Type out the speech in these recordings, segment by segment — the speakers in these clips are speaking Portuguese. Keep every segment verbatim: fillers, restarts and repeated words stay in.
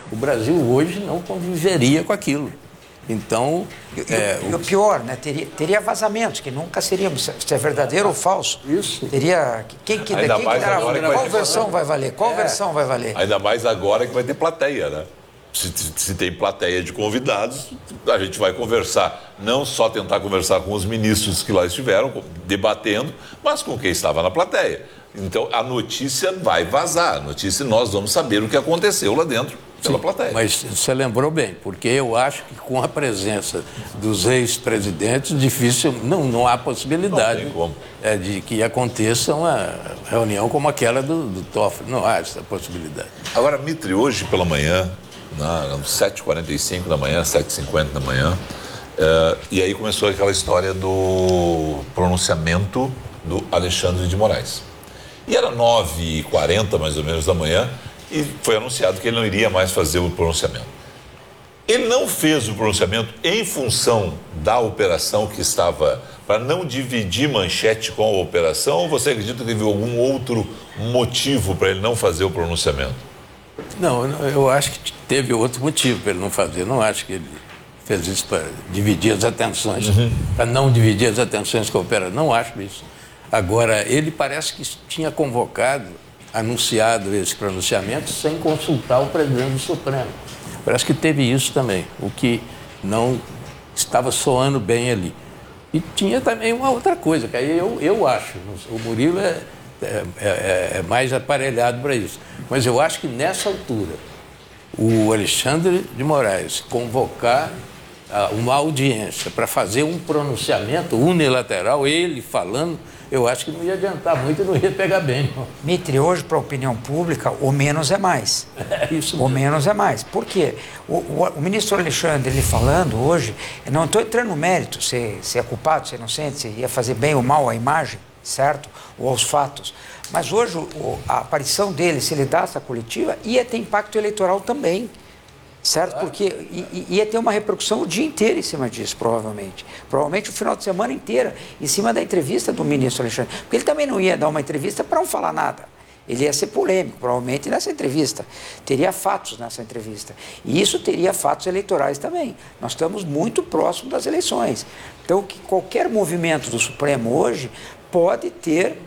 o Brasil hoje não conviveria com aquilo. Então... E, é, e o pior, né? Teria, teria vazamentos, que nunca seríamos, se é verdadeiro ou falso. Isso. Teria... Quem que, Ainda quem mais que dará, agora que qual vai ter versão plateia. vai valer? Qual É. versão vai valer? Ainda mais agora que vai ter plateia, né? Se, se, se tem plateia de convidados, a gente vai conversar, não só tentar conversar com os ministros que lá estiveram, debatendo, mas com quem estava na plateia. Então, a notícia vai vazar, a notícia nós vamos saber o que aconteceu lá dentro pela Sim, plateia. mas você lembrou bem, porque eu acho que com a presença dos ex-presidentes, difícil, não, não há possibilidade Não tem como. É, de que aconteça uma reunião como aquela do, do Toffoli. Não há essa possibilidade. Agora, Mitri, hoje pela manhã, na, sete e quarenta e cinco da manhã, sete e cinquenta da manhã, eh, e aí começou aquela história do pronunciamento do Alexandre de Moraes. E era nove e quarenta, mais ou menos, da manhã, e foi anunciado que ele não iria mais fazer o pronunciamento. Ele não fez o pronunciamento em função da operação que estava, para não dividir manchete com a operação, ou você acredita que teve algum outro motivo para ele não fazer o pronunciamento? Não, eu acho que teve outro motivo para ele não fazer. Não acho que ele fez isso para dividir as atenções, uhum. para não dividir as atenções com a operação. Não acho isso. Agora, ele parece que tinha convocado, anunciado esse pronunciamento sem consultar o presidente do Supremo. Parece que teve isso também, o que não estava soando bem ali. E tinha também uma outra coisa, que aí eu, eu acho, o Murilo é, é, é, é mais aparelhado para isso, mas eu acho que nessa altura, o Alexandre de Moraes convocar uh, uma audiência para fazer um pronunciamento unilateral, ele falando, eu acho que não ia adiantar muito e não ia pegar bem. Não. Mitri, hoje, para a opinião pública, o menos é mais. É isso mesmo. O menos é mais. Por quê? O, o, o ministro Alexandre, ele falando hoje, eu não estou entrando no mérito, se, se é culpado, se é inocente, se ia fazer bem ou mal à imagem, certo? Ou aos fatos. Mas hoje, o, a aparição dele, se ele dá essa coletiva, ia ter impacto eleitoral também. Certo? Porque ia ter uma repercussão o dia inteiro em cima disso, provavelmente. Provavelmente o final de semana inteira, em cima da entrevista do ministro Alexandre. Porque ele também não ia dar uma entrevista para não falar nada. Ele ia ser polêmico, provavelmente, nessa entrevista. Teria fatos nessa entrevista. E isso teria fatos eleitorais também. Nós estamos muito próximos das eleições. Então, que qualquer movimento do Supremo hoje pode ter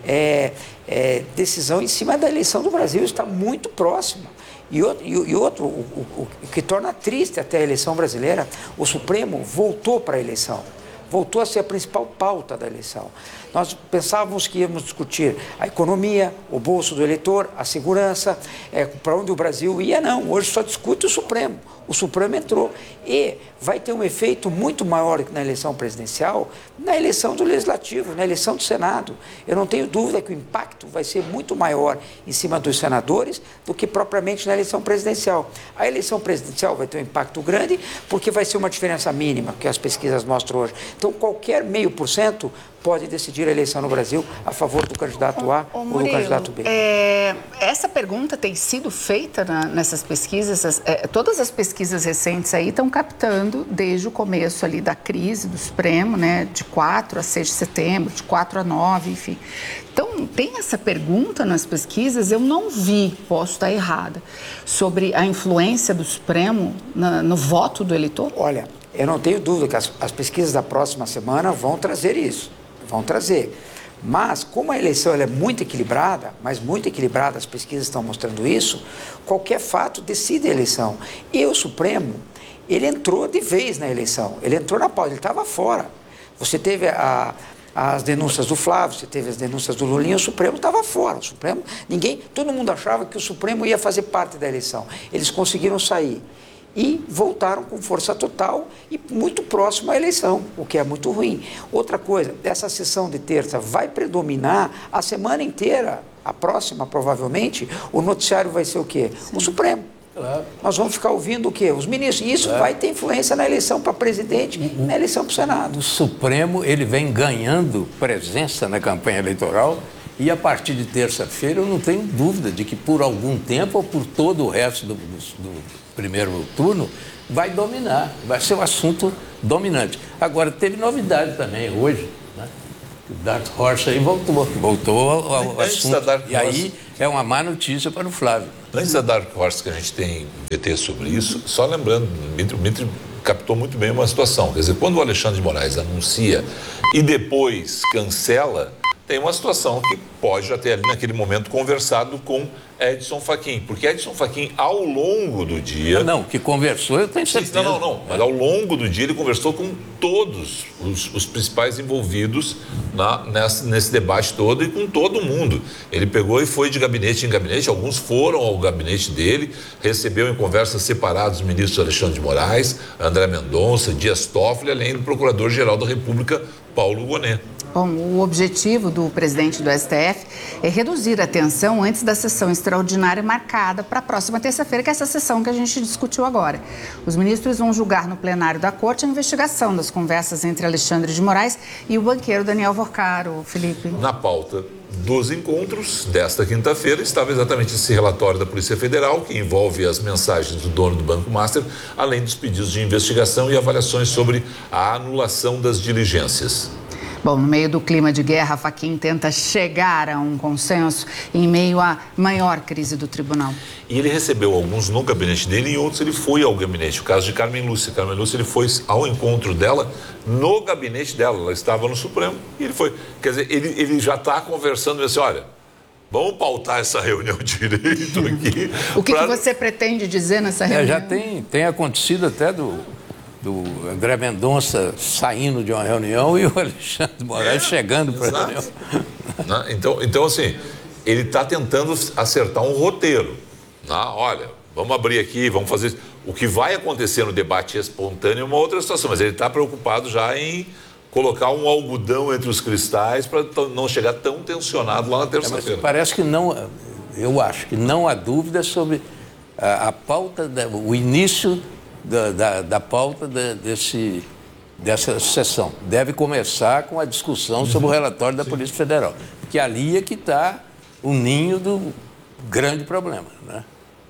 é, é, decisão em cima da eleição do Brasil. Isso está muito próximo. E outro, e outro o, o, o que torna triste até a eleição brasileira, o Supremo voltou para a eleição, voltou a ser a principal pauta da eleição. Nós pensávamos que íamos discutir a economia, o bolso do eleitor, a segurança, é, para onde o Brasil ia, não. Hoje só discute o Supremo. O Supremo entrou e vai ter um efeito muito maior que na eleição presidencial, na eleição do Legislativo, na eleição do Senado. Eu não tenho dúvida que o impacto vai ser muito maior em cima dos senadores do que propriamente na eleição presidencial. A eleição presidencial vai ter um impacto grande porque vai ser uma diferença mínima, que as pesquisas mostram hoje. Então, qualquer meio por cento pode decidir a eleição no Brasil a favor do candidato A ô, ô, ou Murilo, do candidato B. É, essa pergunta tem sido feita na, nessas pesquisas, as, é, todas as pesquisas recentes aí estão captando desde o começo ali da crise do Supremo, né, de quatro a seis de setembro, de quatro a nove, enfim. Então, tem essa pergunta nas pesquisas, eu não vi, posso estar errada, sobre a influência do Supremo na, no voto do eleitor? Olha, eu não tenho dúvida que as, as pesquisas da próxima semana vão trazer isso, vão trazer. Mas, como a eleição ela é muito equilibrada, mas muito equilibrada, as pesquisas estão mostrando isso, qualquer fato decide a eleição. E o Supremo, ele entrou de vez na eleição, ele entrou na pauta, ele estava fora. Você teve a, as denúncias do Flávio, você teve as denúncias do Lulinha, o Supremo estava fora. O Supremo, ninguém, todo mundo achava que o Supremo ia fazer parte da eleição. Eles conseguiram sair. E voltaram com força total e muito próximo à eleição, o que é muito ruim. Outra coisa, essa sessão de terça vai predominar a semana inteira, a próxima provavelmente, o noticiário vai ser o quê? Sim. O Supremo. Claro. Nós vamos ficar ouvindo o quê? Os ministros. E isso claro. Vai ter influência na eleição para presidente e na eleição para o Senado. O Supremo, ele vem ganhando presença na campanha eleitoral e a partir de terça-feira eu não tenho dúvida de que por algum tempo ou por todo o resto do, do, do primeiro turno vai dominar, vai ser o assunto dominante. Agora, teve novidade também hoje, né? O Dark Horse aí voltou, voltou ao, ao assunto. E aí é uma má notícia para o Flávio. Antes da Dark Horse que a gente tem V T sobre isso, só lembrando, o Mitri, o Mitri captou muito bem uma situação. Quer dizer, quando o Alexandre de Moraes anuncia e depois cancela, tem uma situação que pode já ter ali naquele momento conversado com Edson Fachin, porque Edson Fachin, ao longo do dia... Não, que conversou, eu tenho certeza. Não, não, não, mas ao longo do dia ele conversou com todos os, os principais envolvidos na, nessa, nesse debate todo e com todo mundo. Ele pegou e foi de gabinete em gabinete, alguns foram ao gabinete dele, recebeu em conversas separadas os ministros Alexandre de Moraes, André Mendonça, Dias Toffoli, além do Procurador-Geral da República, Paulo Gonet. Bom, o objetivo do presidente do S T F é reduzir a tensão antes da sessão extraordinária marcada para a próxima terça-feira, que é essa sessão que a gente discutiu agora. Os ministros vão julgar no plenário da Corte a investigação das conversas entre Alexandre de Moraes e o banqueiro Daniel Vorcaro, Felipe. Na pauta dos encontros desta quinta-feira estava exatamente esse relatório da Polícia Federal, que envolve as mensagens do dono do Banco Master, além dos pedidos de investigação e avaliações sobre a anulação das diligências. Bom, no meio do clima de guerra, Fachin tenta chegar a um consenso em meio à maior crise do tribunal. E ele recebeu alguns no gabinete dele e outros ele foi ao gabinete. O caso de Carmen Lúcia. Carmen Lúcia, ele foi ao encontro dela no gabinete dela. Ela estava no Supremo e ele foi. Quer dizer, ele, ele já está conversando assim, olha, vamos pautar essa reunião direito aqui. O que, pra... que você pretende dizer nessa reunião? É, já tem, tem acontecido até do... do André Mendonça saindo de uma reunião e o Alexandre de Moraes é, chegando para a reunião. Então, então, assim, ele está tentando acertar um roteiro. Né? Olha, vamos abrir aqui, vamos fazer... O que vai acontecer no debate espontâneo é uma outra situação, mas ele está preocupado já em colocar um algodão entre os cristais para não chegar tão tensionado lá na terça-feira. É, parece que não... Eu acho que não há dúvida sobre a, a pauta, da, o início... Da, da, da pauta de, desse, dessa sessão. Deve começar com a discussão sobre o relatório da Sim. Polícia Federal, porque ali é que está o ninho do grande problema, né?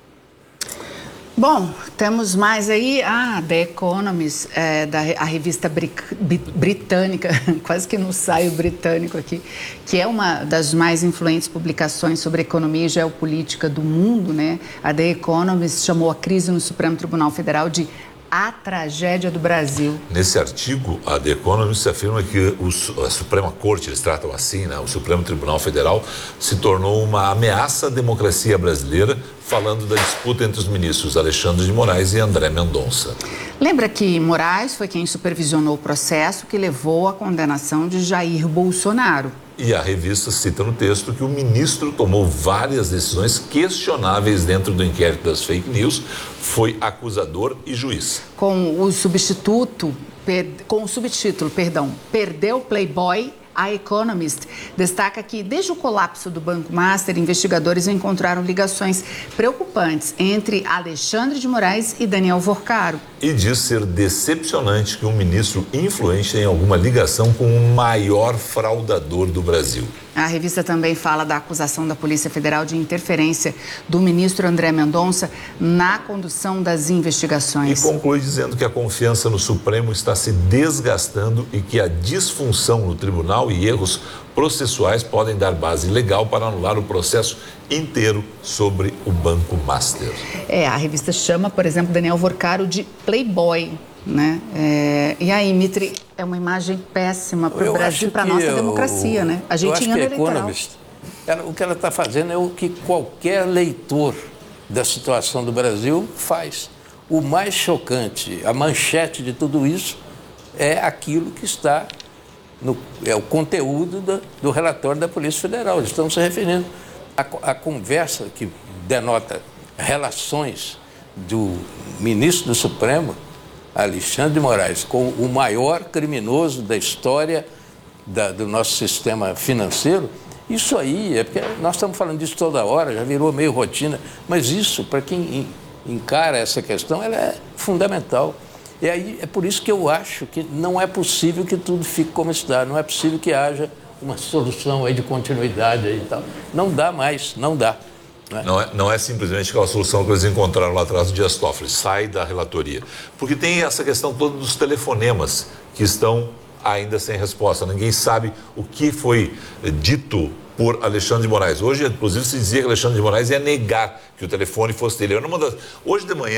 Bom, temos mais aí, ah, The Economist, é, da, a revista bri, britânica, quase que não sai o britânico aqui, que é uma das mais influentes publicações sobre economia e geopolítica do mundo, né? A The Economist chamou a crise no Supremo Tribunal Federal de a tragédia do Brasil. Nesse artigo, a The Economist afirma que o, a Suprema Corte, eles tratam assim, né? O Supremo Tribunal Federal se tornou uma ameaça à democracia brasileira, falando da disputa entre os ministros Alexandre de Moraes e André Mendonça. Lembra que Moraes foi quem supervisionou o processo que levou à condenação de Jair Bolsonaro. E a revista cita no texto que o ministro tomou várias decisões questionáveis dentro do inquérito das fake news, foi acusador e juiz. Com o substituto, per, com o subtítulo, perdão, Perdeu Playboy, a Economist destaca que, desde o colapso do Banco Master, investigadores encontraram ligações preocupantes entre Alexandre de Moraes e Daniel Vorcaro. E diz ser decepcionante que um ministro influente tenha alguma ligação com o maior fraudador do Brasil. A revista também fala da acusação da Polícia Federal de interferência do ministro André Mendonça na condução das investigações. E conclui dizendo que a confiança no Supremo está se desgastando e que a disfunção no tribunal e erros processuais podem dar base legal para anular o processo inteiro sobre o Banco Master. É, a revista chama, por exemplo, Daniel Vorcaro de Playboy, né? É, e aí, Mitri, é uma imagem péssima para o Brasil, para a nossa democracia, o, né? A gente em ano eleitoral. Ela, o que ela está fazendo é o que qualquer leitor da situação do Brasil faz. O mais chocante, a manchete de tudo isso é aquilo que está no é o conteúdo do, do relatório da Polícia Federal. Eles estão se referindo à, à conversa que denota relações do ministro do Supremo, Alexandre de Moraes, com o maior criminoso da história da, do nosso sistema financeiro. Isso aí, é porque nós estamos falando disso toda hora, já virou meio rotina, mas isso, para quem encara essa questão, ela é fundamental. E aí é por isso que eu acho que não é possível que tudo fique como está, não é possível que haja uma solução aí de continuidade aí e tal. Não dá mais, não dá. Não é? Não é, não é simplesmente aquela solução que eles encontraram lá atrás do Dias Toffoli, sai da relatoria. Porque tem essa questão toda dos telefonemas que estão ainda sem resposta. Ninguém sabe o que foi dito por Alexandre de Moraes. Hoje, inclusive, se dizia que Alexandre de Moraes ia negar que o telefone fosse dele. Era uma das... Hoje de manhã,